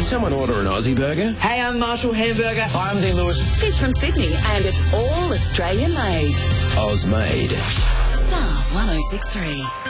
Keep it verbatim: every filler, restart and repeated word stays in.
someone order an Aussie burger? Hey, I'm Marshall Hamburger. Hi, I'm Dean Lewis. He's from Sydney, and it's all Australian made. Oz made. Star one oh six three.